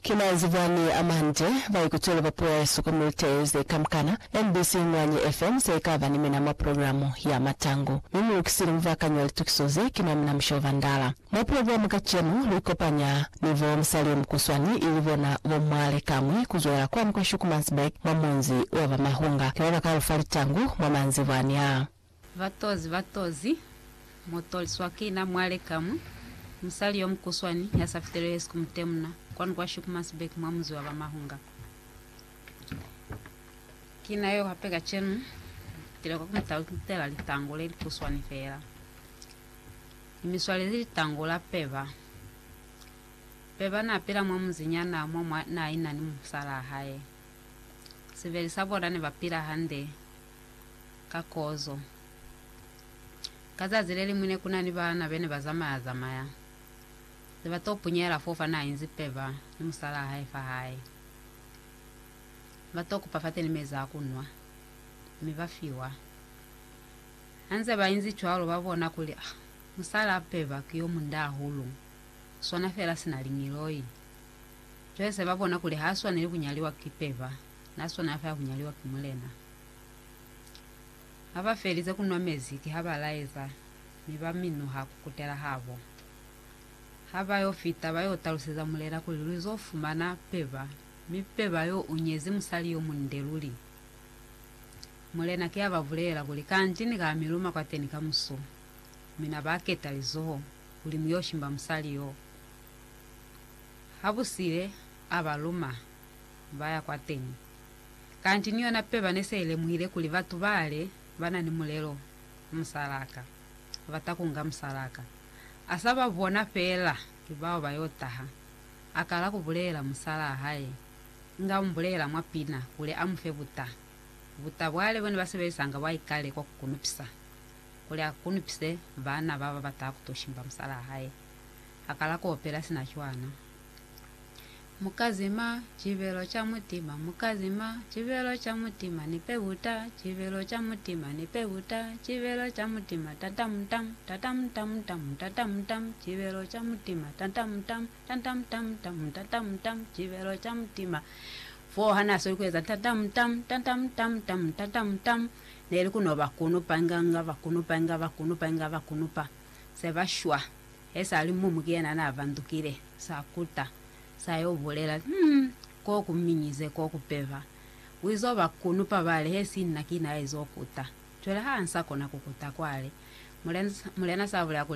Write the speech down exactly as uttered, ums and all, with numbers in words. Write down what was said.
Kina zivani amante vai kutola papoya su communities de Kamkana N B C Mwanye F M seikava ni mina maprogramu ya matango. Mimi ukisiri mvaka nywele tukisoze kina mna mshovandala. Maprogramu kachenu luikopanya nivo msali mkuswani ilivo na vomwale kamwi kuzoela kwa mkwa shukumansbek mamonzi wava mahunga. Kiwaka karufali tangu mamanzi vani ya. Vatozi vatozi motoli swakina mwale kamwi msali yo mkuswani ya safiteres kumtemna kwani kwa shukumansbek mamonzi wava mahunga. Kina yo hapega chenu tila kwa kumitala litangule kuswani fera. Imiswali litangula peva. Peva na pila mamonzi nyana mwa na ina ni msala hae. Siveli sabora ne vapila hande kakozo. Kaza zileli mwine kuna ni bana bene bazama ya zamaya. Zivato punyela fofa na inzi peva ni msala hae fa hae. Vato kupafate ni meza kunwa. Mivafiwa. Hanze ba inzi chwalo babona kuli ah, musala peva kiyo munda hulu. Sona fela sinalingiloi. Twese babona kuli haswa nili kunyaliwa kipeva. Naswa na afya kunyaliwa kimulena. Haba felize kunwa meziki haba laiza. Miba minu hakukutela habo. Haba yo fita bayo talusiza mulera kuli luizofu mana peva. Mipeva yo unyezi musali yo mundeluli. Mulena kia bavulera kuli kanjini ka miluma kwa tenika muso. Mina baketa lizoho kuli myoshimba musali yo. Habusire abaluma baya kwa teni. Kanjini yo na peva nese ile muhile kuli vatu vale bana ni mulero musalaka. Vatakunga musalaka. Asaba vona pela kibao bayotaha. Akala kubulera musala hae. Nga mbulera mwapina kule amfe buta. Buta bwale bwene basebesanga waikale kwa kukunupisa. Kule akunupise bana baba batakutoshimba musala hae. Akala ko opera sina chwana. Mukazima chivelo cha mutima, mukazima chivelo cha mutima nipe buta, chivelo cha mutima nipe buta, chivelo cha mutima tatam tam tatam tam tam tatam tam, chivelo cha mutima tatam tam tatam tam tam tatam tam, chivelo cha mutima. Fo hana so kweza tatam tam tatam tam tam tatam tam. Neri kuno bakunu panganga bakunu panga bakunu panga bakunu pa. Seba shwa. Esa ali mumugena na avandukire sakuta. Sayo volela hmm ko kuminyize ko kupeva. Wizo bakunu pa vale hesi nakina ezo kuta. Twela hansa kona kukuta kwale. Mulena mulena savula